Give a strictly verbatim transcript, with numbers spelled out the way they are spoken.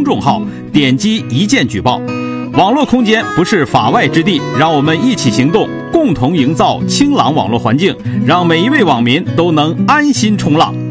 众号，点击一键举报。网络空间不是法外之地，让我们一起行动，共同营造清朗网络环境，让每一位网民都能安心冲浪。